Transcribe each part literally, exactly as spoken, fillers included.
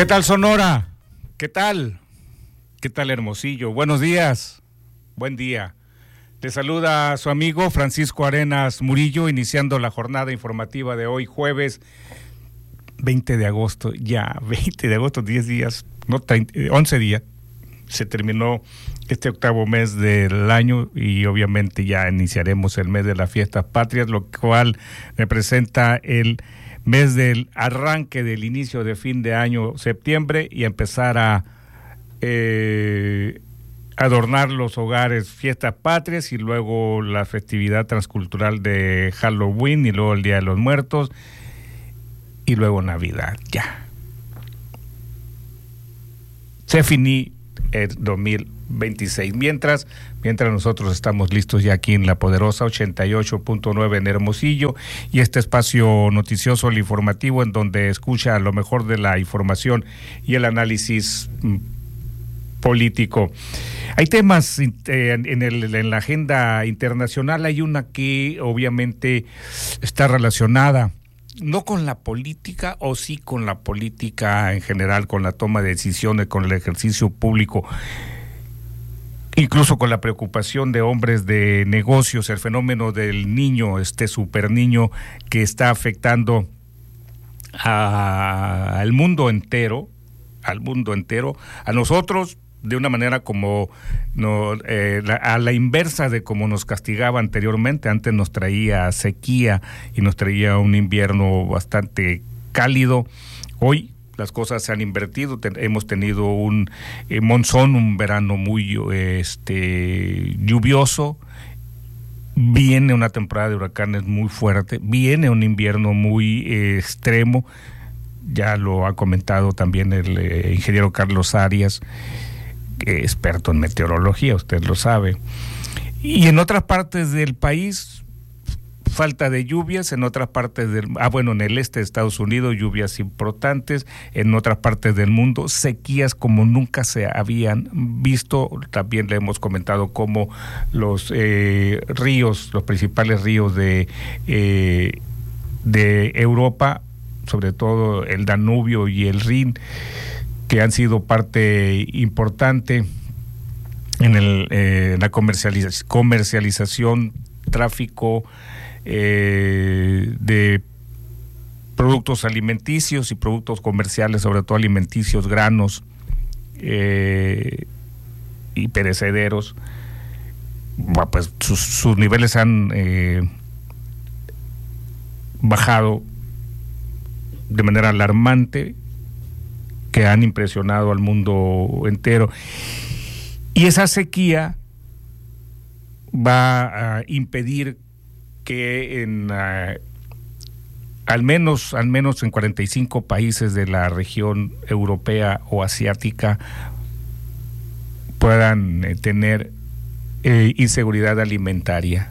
¿Qué tal, Sonora? ¿Qué tal? ¿Qué tal, Hermosillo? Buenos días. Buen día. Te saluda su amigo Francisco Arenas Murillo, iniciando la jornada informativa de hoy, jueves veinte de agosto. Ya, veinte de agosto, diez días, no, treinta, once días. Se terminó este octavo mes del año y obviamente ya iniciaremos el mes de las fiestas patrias, lo cual representa el mes del arranque del inicio de fin de año, septiembre, y empezar a eh, adornar los hogares, fiestas patrias, y luego la festividad transcultural de Halloween, y luego el Día de los Muertos, y luego Navidad. Ya se finí el dos mil veintiséis. Mientras, mientras nosotros estamos listos ya aquí en la poderosa ochenta y ocho punto nueve en Hermosillo, y este espacio noticioso, el informativo, en donde escucha lo mejor de la información y el análisis mm, político. Hay temas eh, en, el, en la agenda internacional. Hay una que obviamente está relacionada no con la política, o sí con la política en general, con la toma de decisiones, con el ejercicio público, incluso con la preocupación de hombres de negocios, el fenómeno del niño, este super niño que está afectando a, al mundo entero, al mundo entero, a nosotros de una manera como no, eh, la, a la inversa de como nos castigaba anteriormente. Antes nos traía sequía y nos traía un invierno bastante cálido. Hoy las cosas se han invertido. Ten, hemos tenido un eh, monzón, un verano muy este lluvioso. Viene una temporada de huracanes muy fuerte. Viene un invierno muy eh, extremo. Ya lo ha comentado también el eh, ingeniero Carlos Arias, experto en meteorología, usted lo sabe. Y en otras partes del país, falta de lluvias. En otras partes del, ah bueno, en el este de Estados Unidos, lluvias importantes. En otras partes del mundo, sequías como nunca se habían visto. También le hemos comentado cómo los eh, ríos, los principales ríos de eh, de Europa, sobre todo el Danubio y el Rin, que han sido parte importante en el, eh, la comercialización, comercialización tráfico eh, de productos alimenticios y productos comerciales, sobre todo alimenticios, granos eh, y perecederos. Bueno, pues sus, sus niveles han eh, bajado de manera alarmante, que han impresionado al mundo entero. Y esa sequía va a impedir que en uh, al menos al menos en cuarenta y cinco países de la región europea o asiática puedan eh, tener eh, inseguridad alimentaria.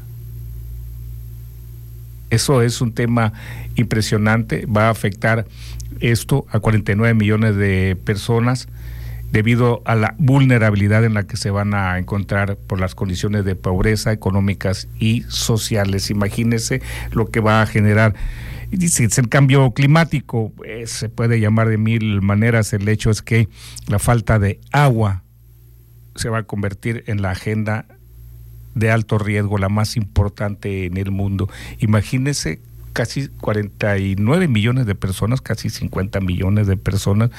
Eso es un tema impresionante. Va a afectar esto a cuarenta y nueve millones de personas debido a la vulnerabilidad en la que se van a encontrar por las condiciones de pobreza económicas y sociales. Imagínense lo que va a generar. Dice, el cambio climático, eh, se puede llamar de mil maneras. El hecho es que la falta de agua se va a convertir en la agenda de alto riesgo, la más importante en el mundo. Imagínense, casi cuarenta y nueve millones de personas, casi cincuenta millones de personas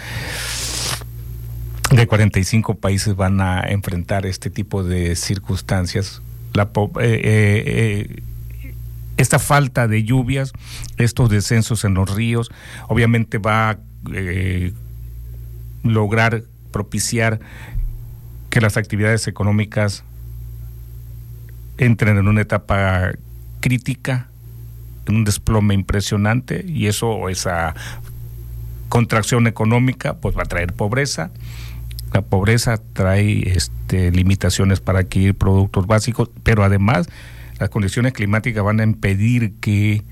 de cuarenta y cinco países van a enfrentar este tipo de circunstancias. La, eh, eh, esta falta de lluvias, estos descensos en los ríos, obviamente va a eh, lograr propiciar que las actividades económicas entren en una etapa crítica, en un desplome impresionante, y eso, esa contracción económica, pues va a traer pobreza. La pobreza trae este, limitaciones para adquirir productos básicos, pero además las condiciones climáticas van a impedir que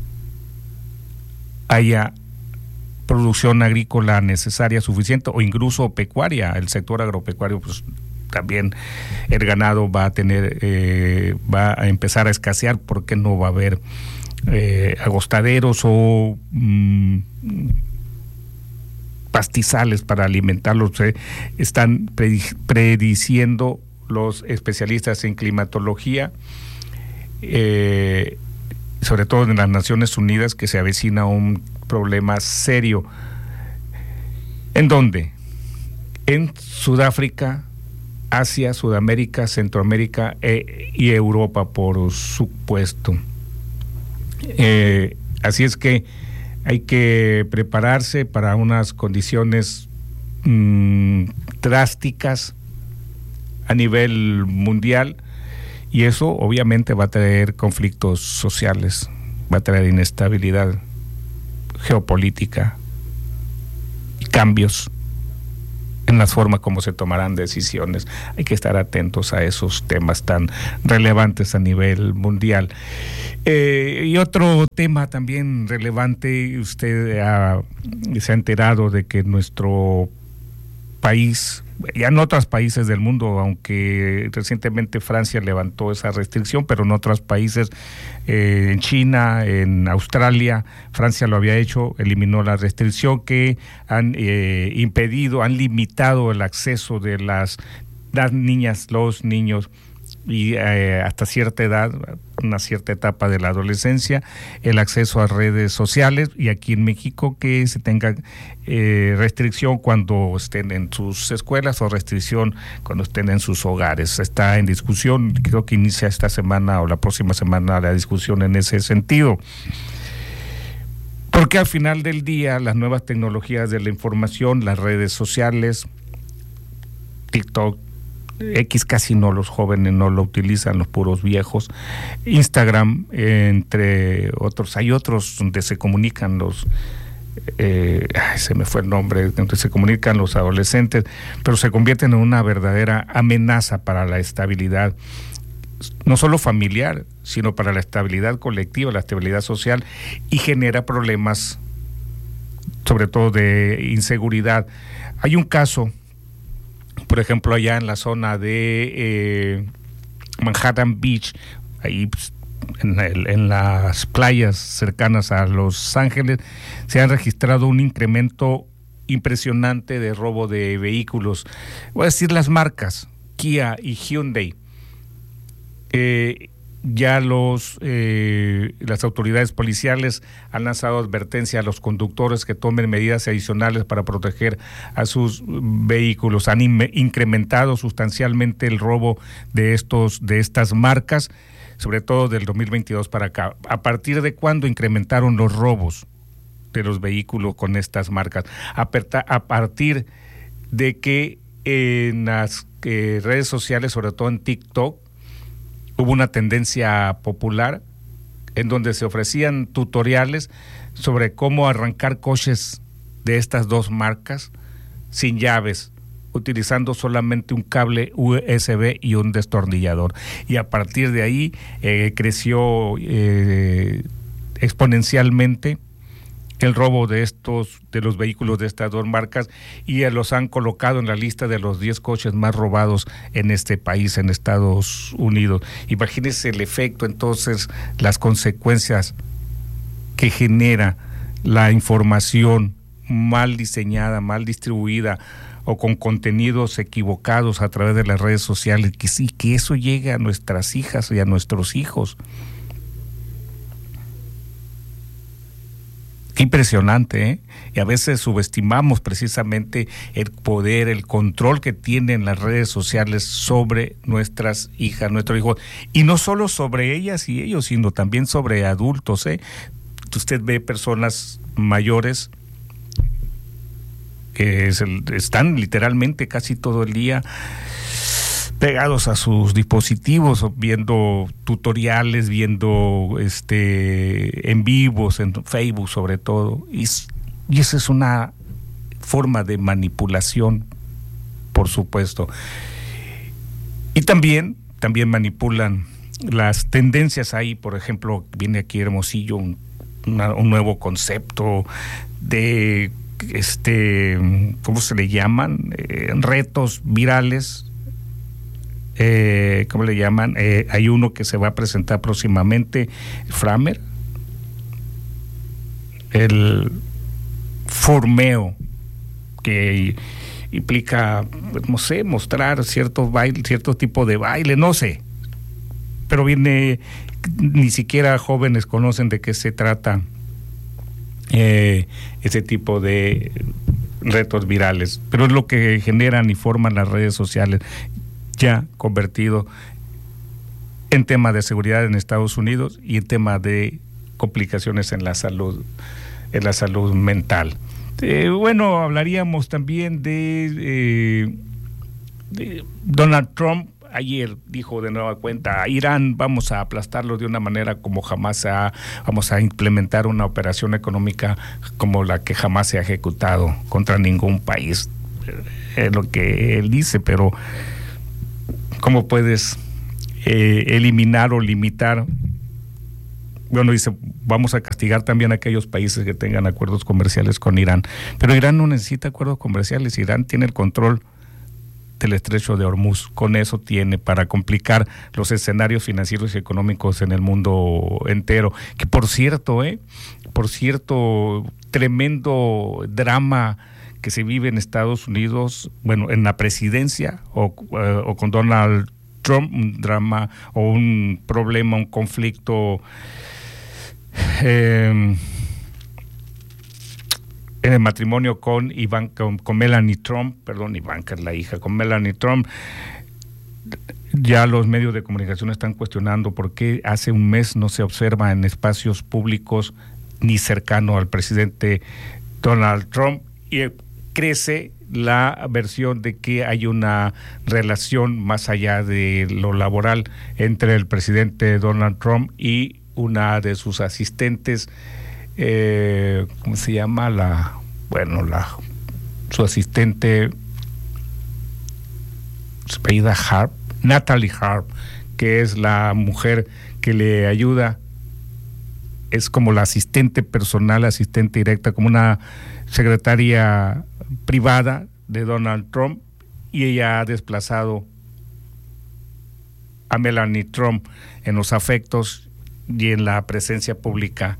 haya producción agrícola necesaria, suficiente, o incluso pecuaria. El sector agropecuario, pues también el ganado va a tener, eh, va a empezar a escasear, porque no va a haber eh, agostaderos o mmm, pastizales para alimentarlos. Eh, están prediciendo los especialistas en climatología, eh, sobre todo en las Naciones Unidas, que se avecina un problema serio. ¿En dónde? En Sudáfrica, Asia, Sudamérica, Centroamérica eh, y Europa, por supuesto. Eh, así es que hay que prepararse para unas condiciones mmm, drásticas a nivel mundial, y eso obviamente va a traer conflictos sociales, va a traer inestabilidad geopolítica y cambios en la forma como se tomarán decisiones. Hay que estar atentos a esos temas tan relevantes a nivel mundial. Eh, y otro tema también relevante, usted ha, se ha enterado de que nuestro país, ya en otros países del mundo, aunque recientemente Francia levantó esa restricción, pero en otros países, eh, en China, en Australia, Francia lo había hecho, eliminó la restricción que han eh, impedido, han limitado el acceso de las, las niñas, los niños, y eh, hasta cierta edad, una cierta etapa de la adolescencia, el acceso a redes sociales, y aquí en México que se tenga eh, restricción cuando estén en sus escuelas o restricción cuando estén en sus hogares. Está en discusión, creo que inicia esta semana o la próxima semana la discusión en ese sentido. Porque al final del día las nuevas tecnologías de la información, las redes sociales, TikTok, X casi no, los jóvenes no lo utilizan, los puros viejos. Instagram, eh, entre otros, hay otros donde se comunican los, eh, ay, se me fue el nombre, donde se comunican los adolescentes, pero se convierten en una verdadera amenaza para la estabilidad, no solo familiar, sino para la estabilidad colectiva, la estabilidad social, y genera problemas, sobre todo de inseguridad. Hay un caso, por ejemplo, allá en la zona de eh, Manhattan Beach, ahí pues, en, el, en las playas cercanas a Los Ángeles, se han registrado un incremento impresionante de robo de vehículos. Voy a decir las marcas, Kia y Hyundai. Eh, ya los eh, las autoridades policiales han lanzado advertencia a los conductores que tomen medidas adicionales para proteger a sus vehículos. Han in- incrementado sustancialmente el robo de estos de estas marcas, sobre todo del dos mil veintidós para acá. ¿A partir de cuándo incrementaron los robos de los vehículos con estas marcas? A, perta- a partir de que en las eh, redes sociales, sobre todo en TikTok, hubo una tendencia popular en donde se ofrecían tutoriales sobre cómo arrancar coches de estas dos marcas sin llaves, utilizando solamente un cable U S B y un destornillador. Y a partir de ahí eh, creció eh, exponencialmente el robo de estos, de los vehículos de estas dos marcas, y los han colocado en la lista de los diez coches más robados en este país, en Estados Unidos. Imagínense el efecto, entonces, las consecuencias que genera la información mal diseñada, mal distribuida o con contenidos equivocados a través de las redes sociales, que sí, que eso llegue a nuestras hijas y a nuestros hijos. Qué impresionante, ¿eh? Y a veces subestimamos precisamente el poder, el control que tienen las redes sociales sobre nuestras hijas, nuestros hijos, y no solo sobre ellas y ellos, sino también sobre adultos, ¿eh? Usted ve personas mayores que es el, están literalmente casi todo el día pegados a sus dispositivos, viendo tutoriales, viendo este en vivos, en Facebook sobre todo, y, y esa es una forma de manipulación, por supuesto. Y también, también manipulan las tendencias ahí. Por ejemplo, viene aquí Hermosillo un, una, un nuevo concepto de este, ¿cómo se le llaman? Eh, retos virales. Eh, ¿Cómo le llaman? Eh, hay uno que se va a presentar próximamente, Framer, el formeo, que implica, no sé, mostrar ciertos bailes, cierto tipo de baile, no sé, pero viene, ni siquiera jóvenes conocen de qué se trata eh, ese tipo de retos virales, pero es lo que generan y forman las redes sociales, ya convertido en tema de seguridad en Estados Unidos y en tema de complicaciones en la salud, en la salud mental. Eh, bueno, hablaríamos también de, eh, de Donald Trump. Ayer dijo de nueva cuenta, a Irán vamos a aplastarlo de una manera como jamás se ha, vamos a implementar una operación económica como la que jamás se ha ejecutado contra ningún país. Es lo que él dice, pero ¿cómo puedes eh, eliminar o limitar? Bueno, dice, vamos a castigar también a aquellos países que tengan acuerdos comerciales con Irán, pero Irán no necesita acuerdos comerciales. Irán tiene el control del estrecho de Hormuz, con eso tiene para complicar los escenarios financieros y económicos en el mundo entero, que por cierto, eh, por cierto, tremendo drama que se vive en Estados Unidos, bueno, en la presidencia o, eh, o con Donald Trump, un drama o un problema, un conflicto eh, en el matrimonio con Ivanka, con, con Melania Trump, perdón, Ivanka es la hija, con Melania Trump. Ya los medios de comunicación están cuestionando por qué hace un mes no se observa en espacios públicos ni cercano al presidente Donald Trump, y crece la versión de que hay una relación más allá de lo laboral entre el presidente Donald Trump y una de sus asistentes, eh, ¿cómo se llama? La, bueno, la su asistente, su apellida Harp, Natalie Harp, que es la mujer que le ayuda, es como la asistente personal, asistente directa, como una secretaria privada de Donald Trump, y ella ha desplazado a Melania Trump en los afectos y en la presencia pública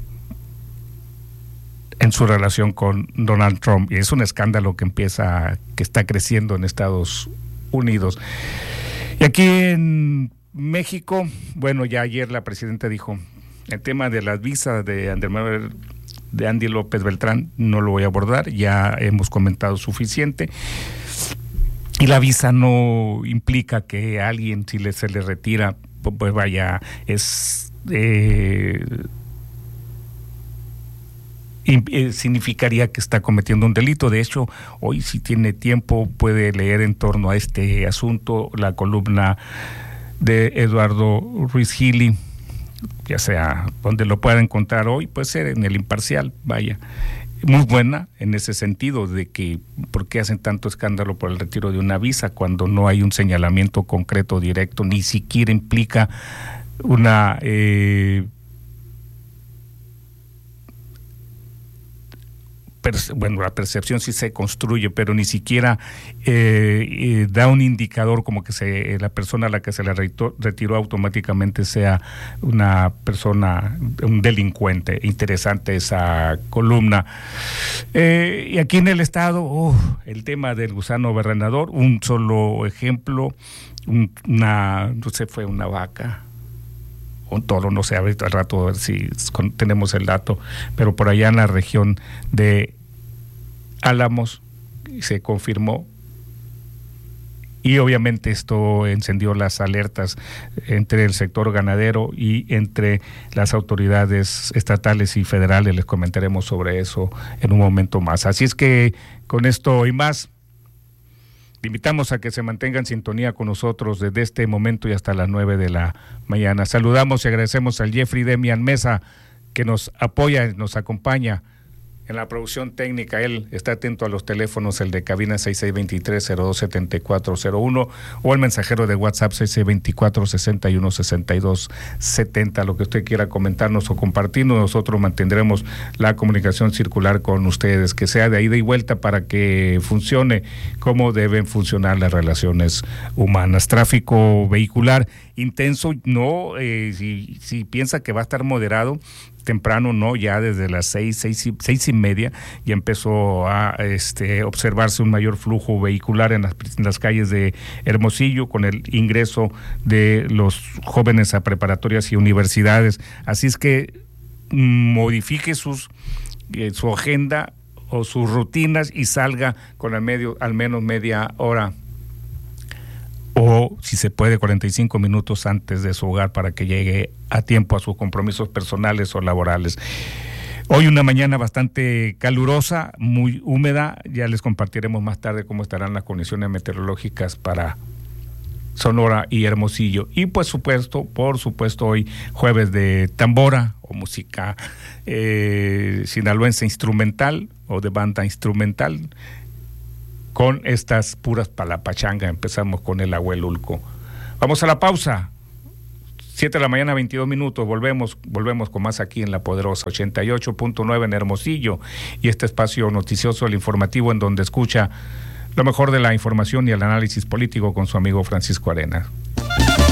en su relación con Donald Trump, y es un escándalo que empieza, que está creciendo en Estados Unidos. Y aquí en México, bueno, ya ayer la presidenta dijo, el tema de las visas de Andrés Manuel, de Andy López Beltrán, no lo voy a abordar, ya hemos comentado suficiente. Y la visa no implica que a alguien, si le, se le retira, pues vaya, es eh, significaría que está cometiendo un delito. De hecho, hoy, si tiene tiempo, puede leer en torno a este asunto la columna de Eduardo Ruiz Gili, ya sea donde lo pueda encontrar hoy, puede ser en El Imparcial, vaya, muy buena en ese sentido de que por qué hacen tanto escándalo por el retiro de una visa cuando no hay un señalamiento concreto directo, ni siquiera implica una eh, bueno, la percepción sí se construye, pero ni siquiera eh, eh, da un indicador como que se, la persona a la que se le retiró, retiró automáticamente sea una persona, un delincuente. Interesante esa columna. Eh, y aquí en el estado, uh, el tema del gusano berrenador, un solo ejemplo, un, una, no sé, fue una vaca, un toro, no sé, ahorita al rato a ver si tenemos el dato, pero por allá en la región de Álamos se confirmó, y obviamente esto encendió las alertas entre el sector ganadero y entre las autoridades estatales y federales. Les comentaremos sobre eso en un momento más. Así es que con esto y más, te invitamos a que se mantenga en sintonía con nosotros desde este momento y hasta las nueve de la mañana. Saludamos y agradecemos al Jeffrey Demian Mesa, que nos apoya, nos acompaña en la producción técnica. Él está atento a los teléfonos, el de cabina seis seis dos tres, cero dos siete cuatro cero uno o el mensajero de WhatsApp seis seis dos cuatro, seis uno, seis dos siete cero. Lo que usted quiera comentarnos o compartirnos, nosotros mantendremos la comunicación circular con ustedes, que sea de ida y vuelta para que funcione como deben funcionar las relaciones humanas. Tráfico vehicular intenso, no, eh, si, si piensa que va a estar moderado, temprano, no, ya desde las seis, seis y, seis y media ya empezó a este, observarse un mayor flujo vehicular en las, en las calles de Hermosillo, con el ingreso de los jóvenes a preparatorias y universidades. Así es que modifique sus eh, su agenda o sus rutinas y salga con al, medio, al menos media hora, o si se puede cuarenta y cinco minutos antes de su hogar, para que llegue a tiempo a sus compromisos personales o laborales. Hoy una mañana bastante calurosa, muy húmeda. Ya les compartiremos más tarde cómo estarán las condiciones meteorológicas para Sonora y Hermosillo. Y por supuesto, por supuesto, hoy jueves de tambora o música eh, sinaloense instrumental o de banda instrumental, con estas puras palapachanga. Empezamos con el Abuelulco. Vamos a la pausa. siete de la mañana, veintidós minutos. Volvemos, volvemos con más aquí en La Poderosa, ochenta y ocho punto nueve en Hermosillo, y este espacio noticioso, el informativo, en donde escucha lo mejor de la información y el análisis político con su amigo Francisco Arenas.